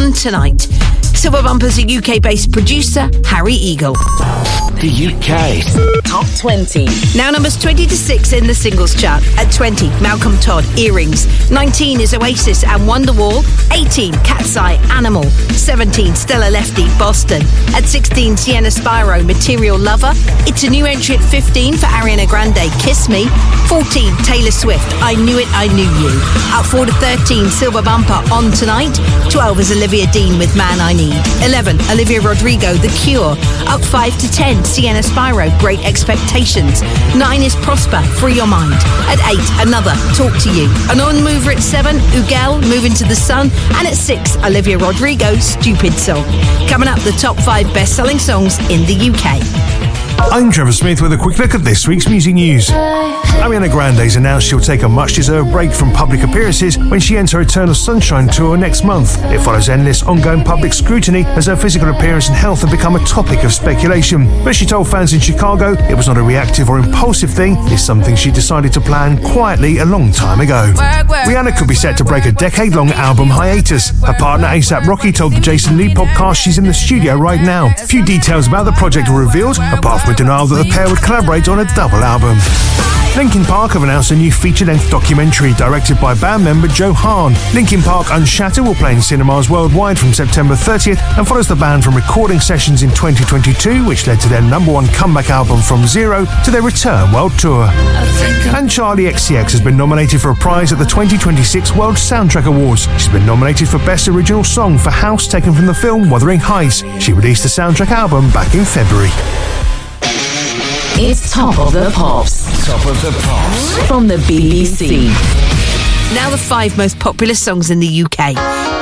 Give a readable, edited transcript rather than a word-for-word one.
On Tonight. Silver Bumper's a UK-based producer, Harry Eagle. The UK Top 20. Now numbers 20 to 6 in the singles chart. At 20, Malcolm Todd, Earrings. 19 is Oasis and Wonderwall. 18, Cat's Eye, Animal. 17, Stella Lefty, Boston. At 16, Sienna Spyro, Material Lover. It's a new entry at 15 for Ariana Grande, Kiss Me. 14, Taylor Swift, I Knew It, I Knew You. Up 4 to 13, Silver Bumper, On Tonight. 12 is Olivia Dean with Man I Need. 11, Olivia Rodrigo, The Cure. Up 5 to 10, Sienna Spyro, Great Expectations. 9 is Prosper, Free Your Mind. At 8, another, Talk to You. An on-mover at 7, Ugel, Moving to the Sun. And at 6, Olivia Rodrigo, Stupid Song. Coming up, the top 5 best-selling songs in the UK. I'm Trevor Smith with a quick look at this week's music news. Ariana Grande's announced she'll take a much-deserved break from public appearances when she ends her Eternal Sunshine tour next month. It follows endless ongoing public scrutiny as her physical appearance and health have become a topic of speculation. But she told fans in Chicago it was not a reactive or impulsive thing, it's something she decided to plan quietly a long time ago. Rihanna could be set to break a decade-long album hiatus. Her partner A$AP Rocky told the Jason Lee podcast she's in the studio right now. Few details about the project were revealed, apart from a denial that the pair would collaborate on a double album. Linkin Park have announced a new feature-length documentary directed by band member Joe Hahn. Linkin Park Unshattered will play in cinemas worldwide from September 30th and follows the band from recording sessions in 2022, which led to their #1 comeback album From Zero, to their return world tour. And Charli XCX has been nominated for a prize at the 2026 World Soundtrack Awards. She's been nominated for Best Original Song for House, taken from the film Wuthering Heights. She released the soundtrack album back in February. It's Top of the Pops. Top of the Pops From the BBC. Now the 5 most popular songs in the UK.